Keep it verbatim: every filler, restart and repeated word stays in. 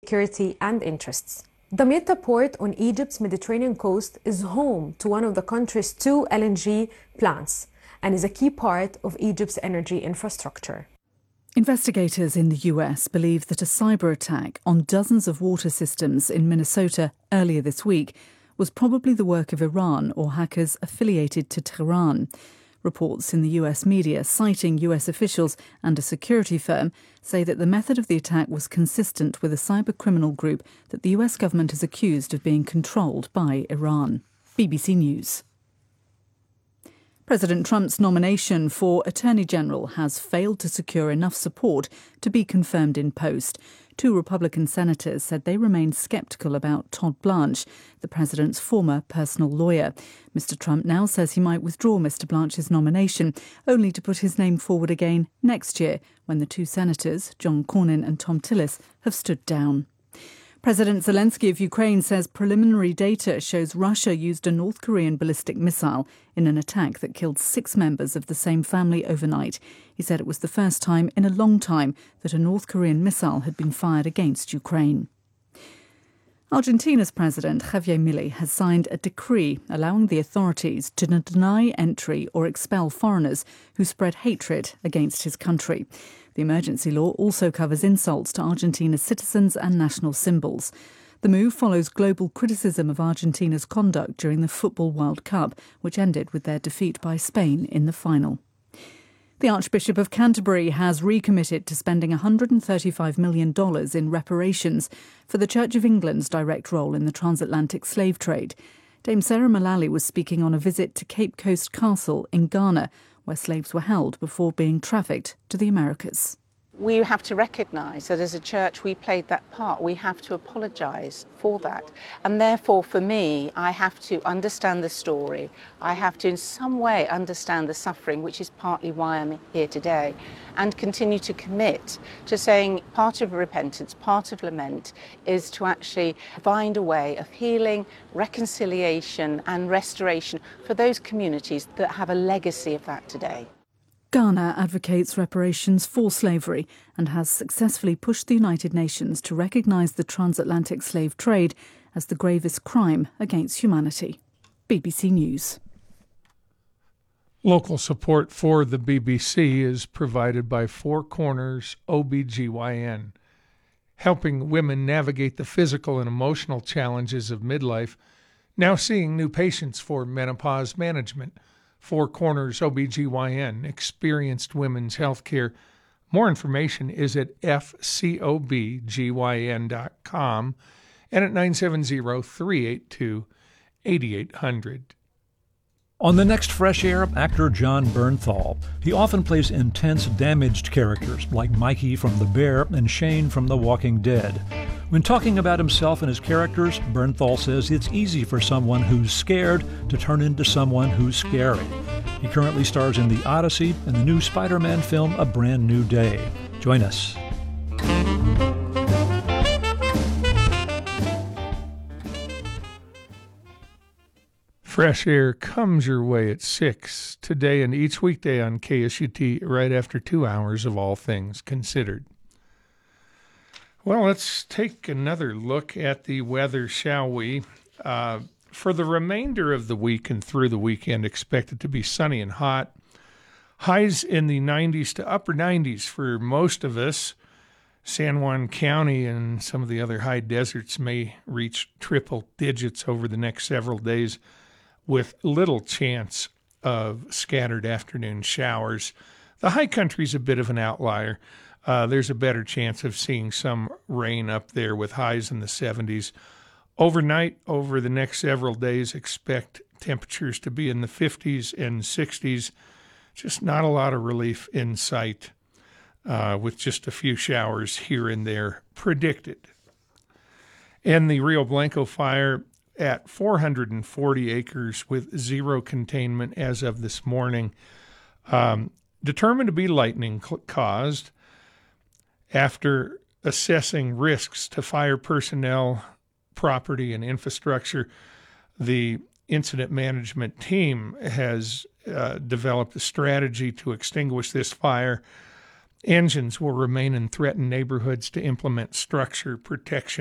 security and interests. Damietta port on Egypt's Mediterranean coast is home to one of the country's two L N G plants and is a key part of Egypt's energy infrastructure. Investigators in the U S believe that a cyber attack on dozens of water systems in Minnesota earlier this week was probably the work of Iran or hackers affiliated to Tehran. Reports in the U S media, citing U S officials and a security firm, say that the method of the attack was consistent with a cyber-criminal group that the U S government has accused of being controlled by Iran. B B C News. President Trump's nomination for Attorney General has failed to secure enough support to be confirmed in post. Two Republican senators said they remain sceptical about Todd Blanche, the president's former personal lawyer. Mister Trump now says he might withdraw Mister Blanche's nomination, only to put his name forward again next year when the two senators, John Cornyn and Thom Tillis, have stood down. President Zelensky of Ukraine says preliminary data shows Russia used a North Korean ballistic missile in an attack that killed six members of the same family overnight. He said it was the first time in a long time that a North Korean missile had been fired against Ukraine. Argentina's president, Javier Milei, has signed a decree allowing the authorities to deny entry or expel foreigners who spread hatred against his country. The emergency law also covers insults to Argentina's citizens and national symbols. The move follows global criticism of Argentina's conduct during the Football World Cup, which ended with their defeat by Spain in the final. The Archbishop of Canterbury has recommitted to spending one hundred thirty-five million dollars in reparations for the Church of England's direct role in the transatlantic slave trade. Dame Sarah Mullally was speaking on a visit to Cape Coast Castle in Ghana, where slaves were held before being trafficked to the Americas. We have to recognise that as a church we played that part. We have to apologise for that. And therefore, for me, I have to understand the story. I have to in some way understand the suffering, which is partly why I'm here today, and continue to commit to saying part of repentance, part of lament is to actually find a way of healing, reconciliation and restoration for those communities that have a legacy of that today. Ghana advocates reparations for slavery and has successfully pushed the United Nations to recognise the transatlantic slave trade as the gravest crime against humanity. B B C News. Local support for the B B C is provided by Four Corners O B G Y N, helping women navigate the physical and emotional challenges of midlife, now seeing new patients for menopause management. Four Corners O B G Y N, experienced women's health care. More information is at f c o b g y n dot com and at nine seven zero, three eight two, eight eight zero zero. On the next Fresh Air, actor Jon Bernthal. He often plays intense, damaged characters like Mikey from The Bear and Shane from The Walking Dead. When talking about himself and his characters, Bernthal says it's easy for someone who's scared to turn into someone who's scary. He currently stars in The Odyssey and the new Spider-Man film A Brand New Day. Join us. Fresh Air comes your way at six today and each weekday on K S U T right after two hours of All Things Considered. Well, let's take another look at the weather, shall we? Uh, for the remainder of the week and through the weekend, expected to be sunny and hot. Highs in the nineties to upper nineties for most of us. San Juan County and some of the other high deserts may reach triple digits over the next several days, with little chance of scattered afternoon showers. The high country's a bit of an outlier. Uh, there's a better chance of seeing some rain up there with highs in the seventies. Overnight, over the next several days, expect temperatures to be in the fifties and sixties. Just not a lot of relief in sight, uh, with just a few showers here and there predicted. And the Rio Blanco fire at four hundred forty acres with zero containment as of this morning. Um, determined to be lightning caused. After assessing risks to fire personnel, property, and infrastructure, the incident management team has uh, developed a strategy to extinguish this fire. Engines will remain in threatened neighborhoods to implement structure protection